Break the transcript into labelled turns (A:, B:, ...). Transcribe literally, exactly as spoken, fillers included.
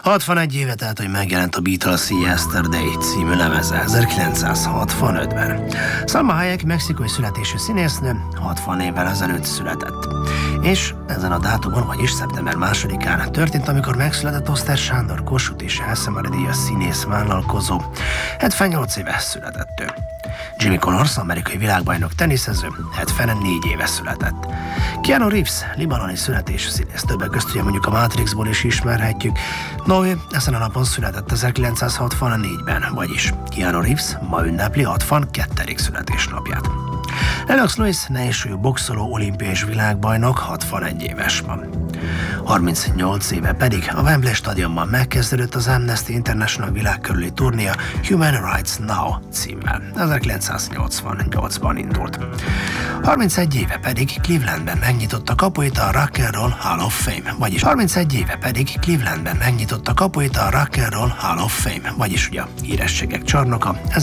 A: hatvanegy éve tehát, hogy megjelent a Beatles Yesterday című lemeze ezerkilencszázhatvanötben. Salma Hayek mexikói születésű színésznő hatvan évvel ezelőtt született. És ezen a dátumon, vagyis szeptember másodikán történt, amikor megszületett Oszter Sándor, Kossuth és Elszemári-díjas színész vállalkozó. hetvennyolc éve született ő. Jimmy Connors, amerikai világbajnok teniszező, hetvennégy éve született. Keanu Reeves, libanoni születésű színész, többek közt ugye mondjuk a Matrixból is ismerhetjük. No, ő ezen a napon született ezerkilencszázhatvannégyben, vagyis Keanu Reeves ma ünnepli hatvankettedik születésnapját. Lennox Lewis, nehézsúlyú boxoló, olimpiai és világbajnok, hatvanegy éves van. harmincnyolc éve pedig a Wembley stadionban megkezdődött az Amnesty International világkörüli turnéja Human Rights Now címmel. ezerkilencszáznyolcvannyolcban indult. harmincegy éve pedig Clevelandben megnyitotta kapuit a Rock and Roll Hall of Fame, vagyis harmincegy éve pedig Clevelandben megnyitotta kapuit a Rock and Roll Hall of Fame, vagyis ugye a hírességek csarnoka.